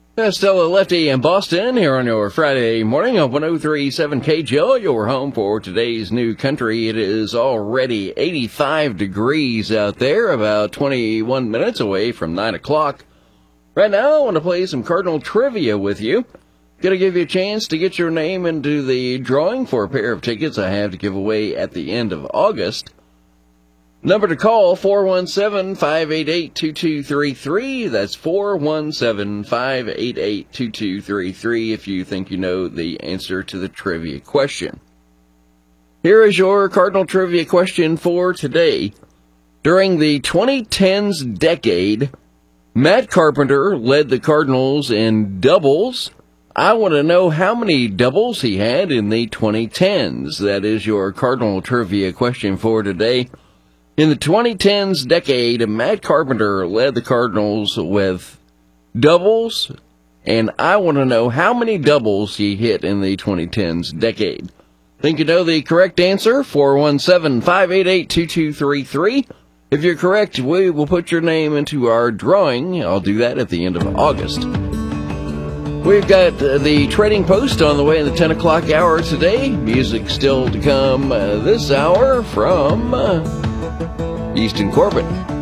Stella Lefty in Boston here on your Friday morning on 103.7 KGL, your home for today's new country. It is already 85 degrees out there, about 21 minutes away from 9 o'clock. Right now, I want to play some Cardinal trivia with you. Going to give you a chance to get your name into the drawing for a pair of tickets I have to give away at the end of August. Number to call, 417-588-2233. That's 417-588-2233 if you think you know the answer to the trivia question. Here is your Cardinal trivia question for today. During the 2010s decade, Matt Carpenter led the Cardinals in doubles. I want to know how many doubles he had in the 2010s. That is your Cardinal trivia question for today. In the 2010s decade, Matt Carpenter led the Cardinals with doubles, and I want to know how many doubles he hit in the 2010s decade. Think you know the correct answer? 417-588-2233. If you're correct, we will put your name into our drawing. I'll do that at the end of August. We've got the Trading Post on the way in the 10 o'clock hour today. Music still to come this hour from Easton Corbin.